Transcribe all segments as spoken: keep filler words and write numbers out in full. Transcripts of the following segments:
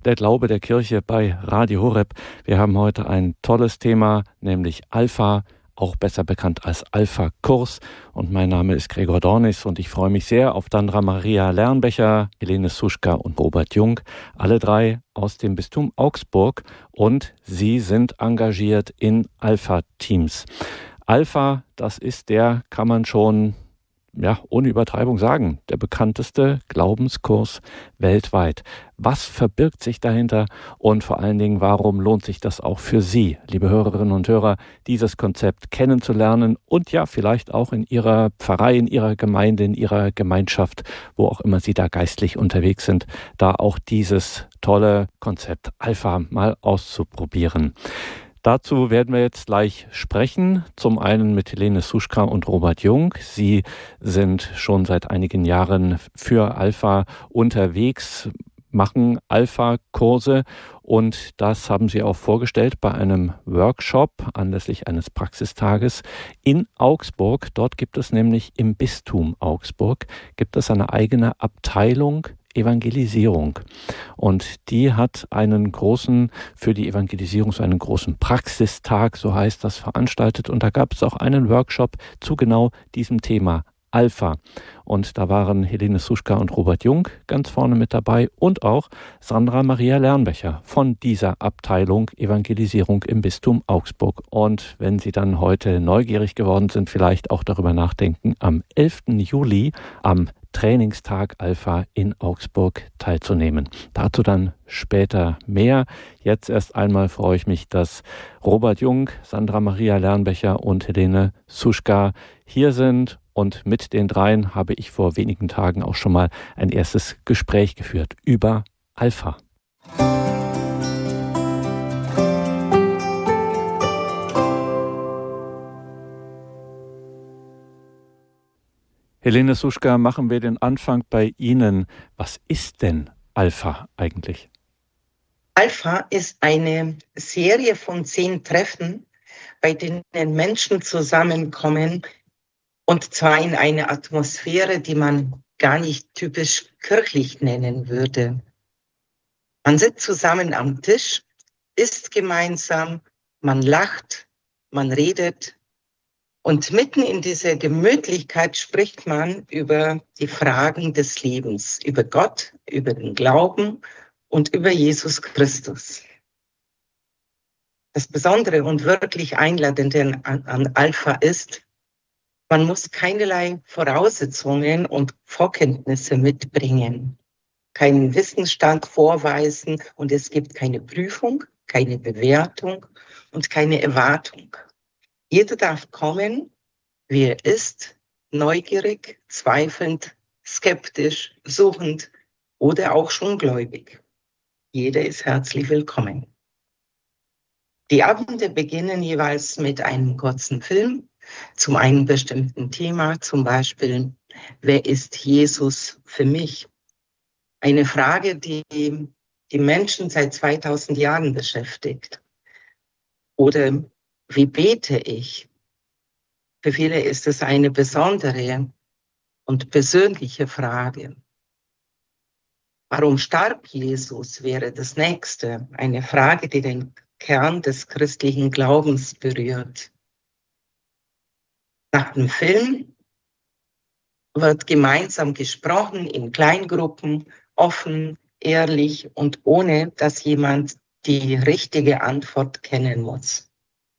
der Glaube der Kirche bei Radio Horeb. Wir haben heute ein tolles Thema, nämlich Alpha, auch besser bekannt als Alpha-Kurs. Und mein Name ist Gregor Dornis und ich freue mich sehr auf Sandra Maria Lernbecher, Helene Suschka und Robert Jung, alle drei aus dem Bistum Augsburg, und sie sind engagiert in Alpha-Teams. Alpha, das ist der, kann man schon ja, ohne Übertreibung sagen, der bekannteste Glaubenskurs weltweit. Was verbirgt sich dahinter und vor allen Dingen, warum lohnt sich das auch für Sie, liebe Hörerinnen und Hörer, dieses Konzept kennenzulernen und ja, vielleicht auch in Ihrer Pfarrei, in Ihrer Gemeinde, in Ihrer Gemeinschaft, wo auch immer Sie da geistlich unterwegs sind, da auch dieses tolle Konzept Alpha mal auszuprobieren. Dazu werden wir jetzt gleich sprechen. Zum einen mit Helene Suschka und Robert Jung. Sie sind schon seit einigen Jahren für Alpha unterwegs, machen Alpha-Kurse, und das haben sie auch vorgestellt bei einem Workshop anlässlich eines Praxistages in Augsburg. Dort gibt es nämlich im Bistum Augsburg gibt es eine eigene Abteilung Evangelisierung. Und die hat einen großen, für die Evangelisierung so einen großen Praxistag, so heißt das, veranstaltet. Und da gab es auch einen Workshop zu genau diesem Thema Alpha. Und da waren Helene Suschka und Robert Jung ganz vorne mit dabei und auch Sandra Maria Lernbecher von dieser Abteilung Evangelisierung im Bistum Augsburg. Und wenn Sie dann heute neugierig geworden sind, vielleicht auch darüber nachdenken, am elften Juli am Trainingstag Alpha in Augsburg teilzunehmen. Dazu dann später mehr. Jetzt erst einmal freue ich mich, dass Robert Jung, Sandra Maria Lernbecher und Helene Suschka hier sind. Und mit den dreien habe ich vor wenigen Tagen auch schon mal ein erstes Gespräch geführt über Alpha. Helene Suschka, machen wir den Anfang bei Ihnen. Was ist denn Alpha eigentlich? Alpha ist eine Serie von zehn Treffen, bei denen Menschen zusammenkommen, und zwar in einer Atmosphäre, die man gar nicht typisch kirchlich nennen würde. Man sitzt zusammen am Tisch, isst gemeinsam, man lacht, man redet. Und mitten in dieser Gemütlichkeit spricht man über die Fragen des Lebens, über Gott, über den Glauben und über Jesus Christus. Das Besondere und wirklich Einladende an, an Alpha ist, man muss keinerlei Voraussetzungen und Vorkenntnisse mitbringen, keinen Wissensstand vorweisen, und es gibt keine Prüfung, keine Bewertung und keine Erwartung. Jeder darf kommen, wie er ist, neugierig, zweifelnd, skeptisch, suchend oder auch schon gläubig. Jeder ist herzlich willkommen. Die Abende beginnen jeweils mit einem kurzen Film zu einem bestimmten Thema, zum Beispiel, wer ist Jesus für mich? Eine Frage, die die Menschen seit zweitausend Jahren beschäftigt. Oder wie bete ich? Für viele ist es eine besondere und persönliche Frage. Warum starb Jesus, wäre das nächste. Eine Frage, die den Kern des christlichen Glaubens berührt. Nach dem Film wird gemeinsam gesprochen in Kleingruppen, offen, ehrlich und ohne, dass jemand die richtige Antwort kennen muss.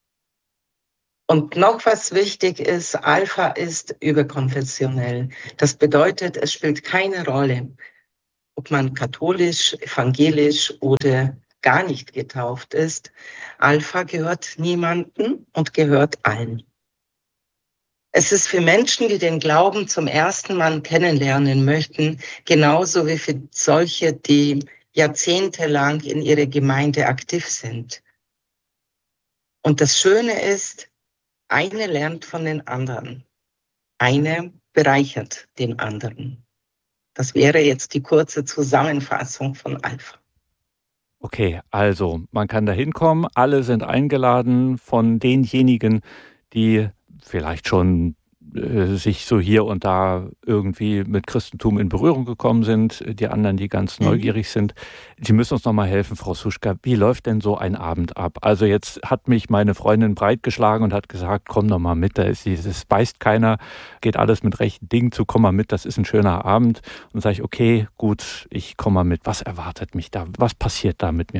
Und noch was wichtig ist, Alpha ist überkonfessionell. Das bedeutet, es spielt keine Rolle, ob man katholisch, evangelisch oder gar nicht getauft ist. Alpha gehört niemandem und gehört allen. Es ist für Menschen, die den Glauben zum ersten Mal kennenlernen möchten, genauso wie für solche, die jahrzehntelang in ihrer Gemeinde aktiv sind. Und das Schöne ist, eine lernt von den anderen. Eine bereichert den anderen. Das wäre jetzt die kurze Zusammenfassung von Alpha. Okay, also man kann da hinkommen, alle sind eingeladen von denjenigen, die vielleicht schon äh, sich so hier und da irgendwie mit Christentum in Berührung gekommen sind, die anderen, die ganz Mhm. neugierig sind. Sie müssen uns noch mal helfen, Frau Suschka. Wie läuft denn so ein Abend ab? Also jetzt hat mich meine Freundin breitgeschlagen und hat gesagt, komm doch mal mit, da ist dieses, beißt keiner, geht alles mit rechten Dingen zu, komm mal mit, das ist ein schöner Abend. Und dann sage ich, okay, gut, ich komme mal mit. Was erwartet mich da? Was passiert da mit mir?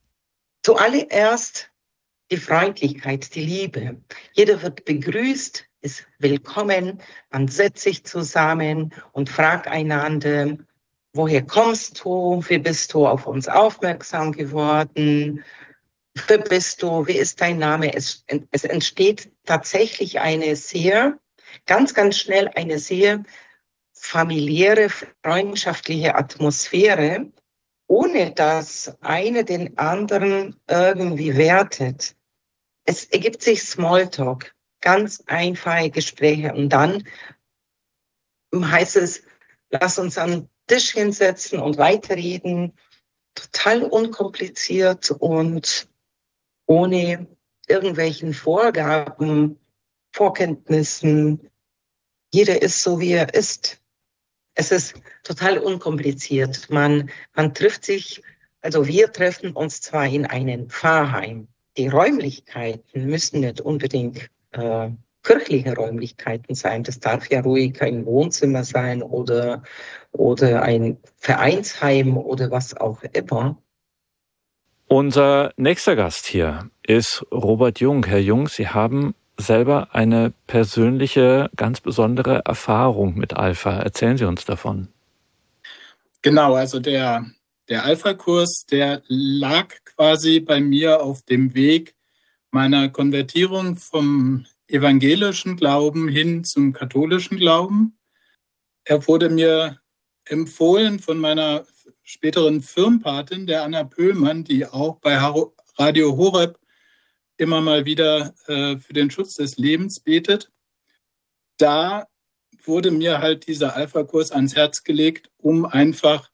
Zuallererst die Freundlichkeit, die Liebe. Jeder wird begrüßt, ist willkommen, man setzt sich zusammen und fragt einander, woher kommst du, wie bist du auf uns aufmerksam geworden, wer bist du, wie ist dein Name. Es, es entsteht tatsächlich eine sehr, ganz, ganz schnell eine sehr familiäre, freundschaftliche Atmosphäre, ohne dass einer den anderen irgendwie wertet. Es ergibt sich Smalltalk, ganz einfache Gespräche und dann heißt es, lass uns an den Tisch hinsetzen und weiterreden, total unkompliziert und ohne irgendwelchen Vorgaben, Vorkenntnissen. Jeder ist so, wie er ist. Es ist total unkompliziert. Man, man trifft sich, also wir treffen uns zwar in einem Pfarrheim. Die Räumlichkeiten müssen nicht unbedingt äh, kirchliche Räumlichkeiten sein. Das darf ja ruhig ein Wohnzimmer sein oder, oder ein Vereinsheim oder was auch immer. Unser nächster Gast hier ist Robert Jung. Herr Jung, Sie haben selber eine persönliche, ganz besondere Erfahrung mit Alpha. Erzählen Sie uns davon. Genau, also der, der Alpha-Kurs, der lag quasi bei mir auf dem Weg meiner Konvertierung vom evangelischen Glauben hin zum katholischen Glauben. Er wurde mir empfohlen von meiner späteren Firmenpatin, der Anna Pöhlmann, die auch bei Radio Horeb immer mal wieder äh, für den Schutz des Lebens betet. Da wurde mir halt dieser Alpha-Kurs ans Herz gelegt, um einfach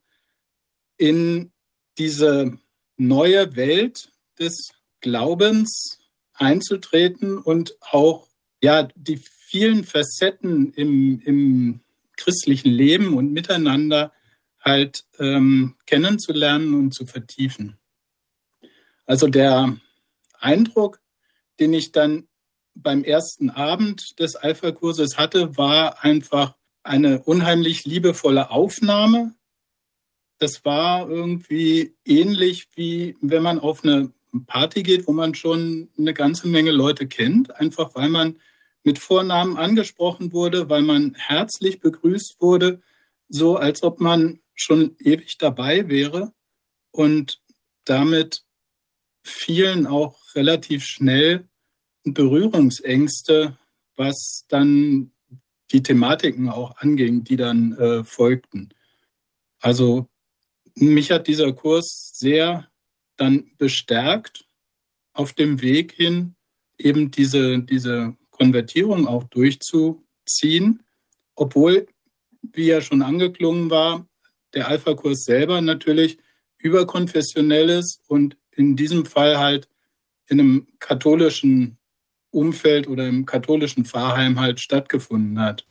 in diese neue Welt des Glaubens einzutreten und auch ja die vielen Facetten im, im christlichen Leben und Miteinander halt ähm, kennenzulernen und zu vertiefen. Also der Eindruck, den ich dann beim ersten Abend des Alpha-Kurses hatte, war einfach eine unheimlich liebevolle Aufnahme. Das war irgendwie ähnlich, wie wenn man auf eine Party geht, wo man schon eine ganze Menge Leute kennt, einfach weil man mit Vornamen angesprochen wurde, weil man herzlich begrüßt wurde, so als ob man schon ewig dabei wäre. Und damit fielen auch relativ schnell Berührungsängste, was dann die Thematiken auch anging, die dann äh, folgten. Also mich hat dieser Kurs sehr dann bestärkt auf dem Weg hin, eben diese, diese Konvertierung auch durchzuziehen, obwohl, wie ja schon angeklungen war, der Alpha-Kurs selber natürlich überkonfessionell ist und in diesem Fall halt in einem katholischen Umfeld oder im katholischen Pfarrheim halt stattgefunden hat.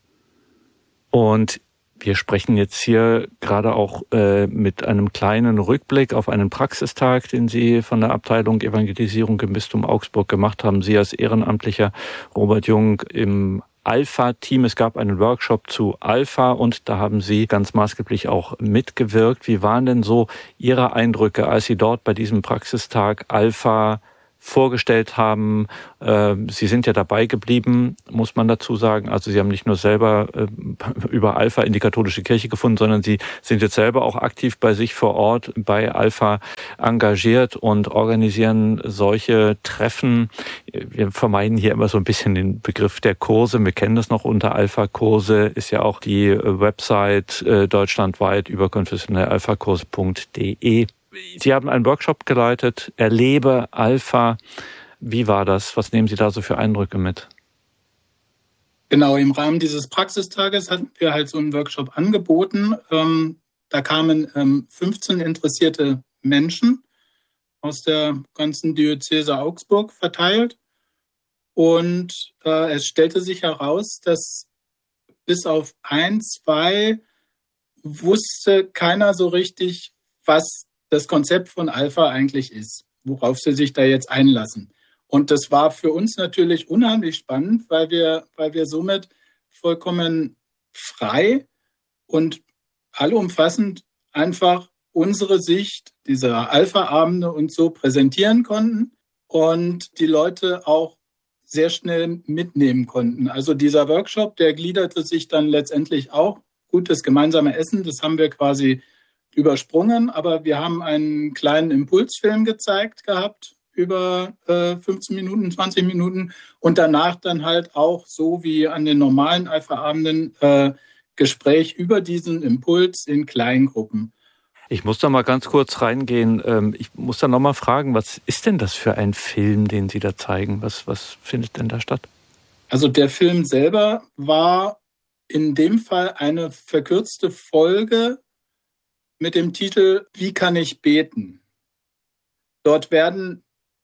Und wir sprechen jetzt hier gerade auch äh, mit einem kleinen Rückblick auf einen Praxistag, den Sie von der Abteilung Evangelisierung im Bistum Augsburg gemacht haben. Sie als Ehrenamtlicher Robert Jung im Alpha-Team. Es gab einen Workshop zu Alpha und da haben Sie ganz maßgeblich auch mitgewirkt. Wie waren denn so Ihre Eindrücke, als Sie dort bei diesem Praxistag Alpha vorgestellt haben? Sie sind ja dabei geblieben, muss man dazu sagen. Also Sie haben nicht nur selber über Alpha in die katholische Kirche gefunden, sondern Sie sind jetzt selber auch aktiv bei sich vor Ort bei Alpha engagiert und organisieren solche Treffen. Wir vermeiden hier immer so ein bisschen den Begriff der Kurse. Wir kennen das noch unter Alpha-Kurse, ist ja auch die Website deutschlandweit überkonfessionell alphakurs punkt de. Sie haben einen Workshop geleitet, Erlebe Alpha. Wie war das? Was nehmen Sie da so für Eindrücke mit? Genau, im Rahmen dieses Praxistages hatten wir halt so einen Workshop angeboten. Ähm, da kamen ähm, fünfzehn interessierte Menschen aus der ganzen Diözese Augsburg verteilt. Und äh, es stellte sich heraus, dass bis auf ein, zwei wusste keiner so richtig, was das Konzept von Alpha eigentlich ist, worauf sie sich da jetzt einlassen. Und das war für uns natürlich unheimlich spannend, weil wir, weil wir somit vollkommen frei und allumfassend einfach unsere Sicht dieser Alpha-Abende und so präsentieren konnten und die Leute auch sehr schnell mitnehmen konnten. Also dieser Workshop, der gliederte sich dann letztendlich auch, gut, das gemeinsame Essen, das haben wir quasi übersprungen, aber wir haben einen kleinen Impulsfilm gezeigt gehabt, über äh, fünfzehn Minuten, zwanzig Minuten und danach dann halt auch so wie an den normalen Alpha-Abenden äh, Gespräch über diesen Impuls in Kleingruppen. Ich muss da mal ganz kurz reingehen. Ähm, ich muss da nochmal fragen, was ist denn das für ein Film, den Sie da zeigen? Was, was findet denn da statt? Also der Film selber war in dem Fall eine verkürzte Folge mit dem Titel Wie kann ich beten? Dort werden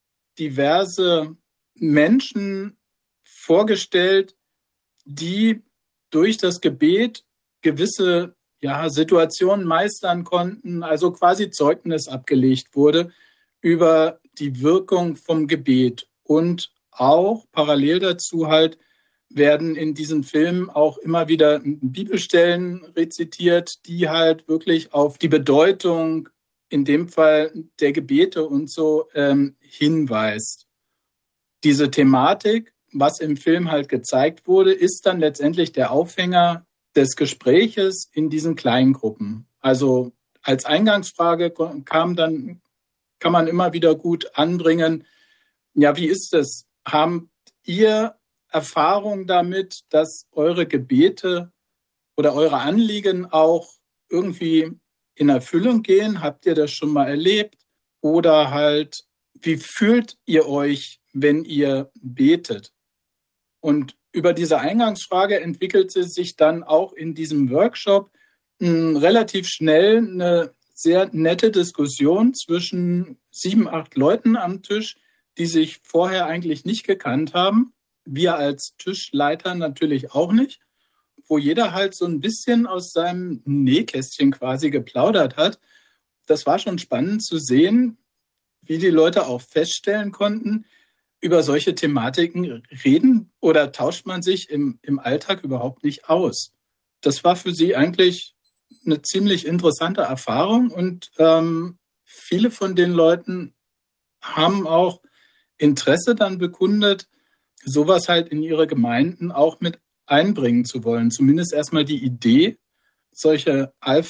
diverse Menschen vorgestellt, die durch das Gebet gewisse ja, Situationen meistern konnten, also quasi Zeugnis abgelegt wurde über die Wirkung vom Gebet. Und auch parallel dazu halt werden in diesen Filmen auch immer wieder Bibelstellen rezitiert, die halt wirklich auf die Bedeutung in dem Fall der Gebete und so ähm, hinweist. Diese Thematik, was im Film halt gezeigt wurde, ist dann letztendlich der Aufhänger des Gespräches in diesen Kleingruppen. Also als Eingangsfrage kam dann, kann man immer wieder gut anbringen, ja, wie ist es? Habt ihr Erfahrung damit, dass eure Gebete oder eure Anliegen auch irgendwie in Erfüllung gehen? Habt ihr das schon mal erlebt? Oder halt, wie fühlt ihr euch, wenn ihr betet? Und über diese Eingangsfrage entwickelte sich dann auch in diesem Workshop mh, relativ schnell eine sehr nette Diskussion zwischen sieben, acht Leuten am Tisch, die sich vorher eigentlich nicht gekannt haben. Wir als Tischleiter natürlich auch nicht, wo jeder halt so ein bisschen aus seinem Nähkästchen quasi geplaudert hat. Das war schon spannend zu sehen, wie die Leute auch feststellen konnten, über solche Thematiken reden oder tauscht man sich im, im Alltag überhaupt nicht aus. Das war für sie eigentlich eine ziemlich interessante Erfahrung und ähm, viele von den Leuten haben auch Interesse dann bekundet, sowas halt in ihre Gemeinden auch mit einbringen zu wollen. Zumindest erstmal die Idee, solche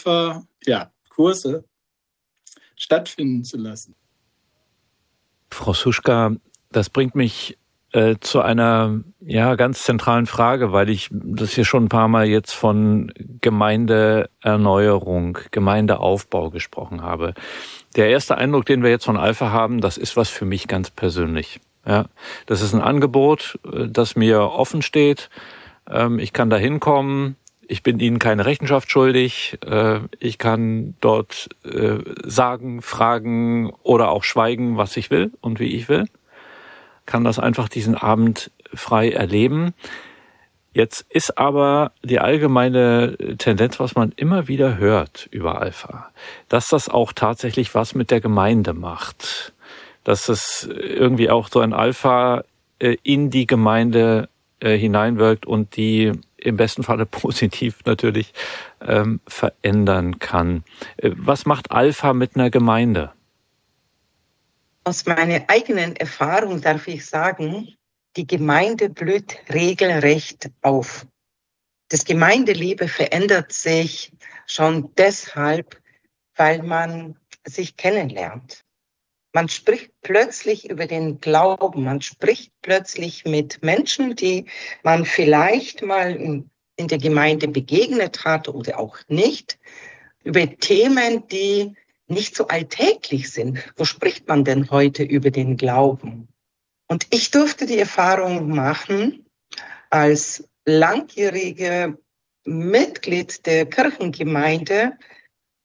Alpha-Kurse stattfinden zu lassen. Frau Suschka, das bringt mich äh, zu einer ja ganz zentralen Frage, weil ich das hier schon ein paar Mal jetzt von Gemeindeerneuerung, Gemeindeaufbau gesprochen habe. Der erste Eindruck, den wir jetzt von Alpha haben, das ist was für mich ganz persönlich. Ja, das ist ein Angebot, das mir offen steht. Ich kann da hinkommen. Ich bin Ihnen keine Rechenschaft schuldig. Ich kann dort sagen, fragen oder auch schweigen, was ich will und wie ich will. Kann das einfach diesen Abend frei erleben. Jetzt ist aber die allgemeine Tendenz, was man immer wieder hört über Alpha, dass das auch tatsächlich was mit der Gemeinde macht. Dass es irgendwie auch so ein Alpha in die Gemeinde hineinwirkt und die im besten Falle positiv natürlich ähm, verändern kann. Was macht Alpha mit einer Gemeinde? Aus meiner eigenen Erfahrung darf ich sagen, die Gemeinde blüht regelrecht auf. Das Gemeindeleben verändert sich schon deshalb, weil man sich kennenlernt. Man spricht plötzlich über den Glauben, man spricht plötzlich mit Menschen, die man vielleicht mal in, in der Gemeinde begegnet hat oder auch nicht, über Themen, die nicht so alltäglich sind. Wo spricht man denn heute über den Glauben? Und ich durfte die Erfahrung machen, als langjährige Mitglied der Kirchengemeinde,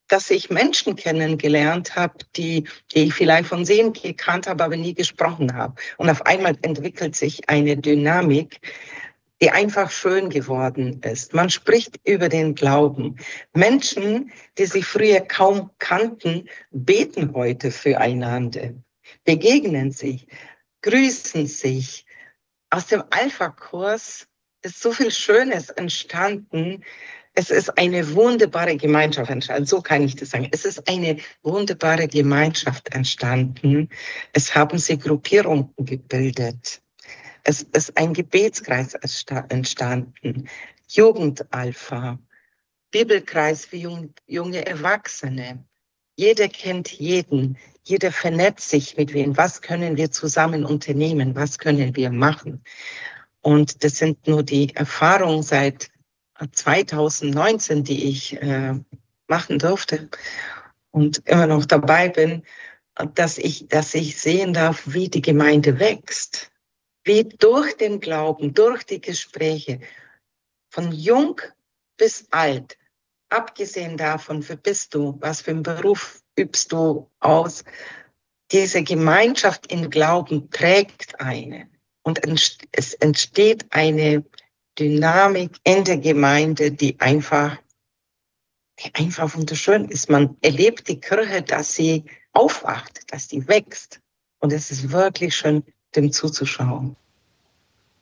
dass ich Menschen kennengelernt habe, die, die ich vielleicht von Sehen gekannt habe, aber nie gesprochen habe. Und auf einmal entwickelt sich eine Dynamik, die einfach schön geworden ist. Man spricht über den Glauben. Menschen, die sich früher kaum kannten, beten heute füreinander, begegnen sich, grüßen sich. Aus dem Alpha-Kurs ist so viel Schönes entstanden. Es ist eine wunderbare Gemeinschaft entstanden. So kann ich das sagen. Es ist eine wunderbare Gemeinschaft entstanden. Es haben sich Gruppierungen gebildet. Es ist ein Gebetskreis entstanden. Jugendalpha, Bibelkreis für junge Erwachsene. Jeder kennt jeden. Jeder vernetzt sich mit wem. Was können wir zusammen unternehmen? Was können wir machen? Und das sind nur die Erfahrungen seit zweitausendneunzehn, die ich äh, machen durfte und immer noch dabei bin, dass ich, dass ich sehen darf, wie die Gemeinde wächst. Wie durch den Glauben, durch die Gespräche, von jung bis alt, abgesehen davon, wer bist du, was für einen Beruf übst du aus, diese Gemeinschaft im Glauben prägt einen. Und es entsteht eine Dynamik in der Gemeinde, die einfach, die einfach wunderschön ist. Man erlebt die Kirche, dass sie aufwacht, dass sie wächst. Und es ist wirklich schön, dem zuzuschauen.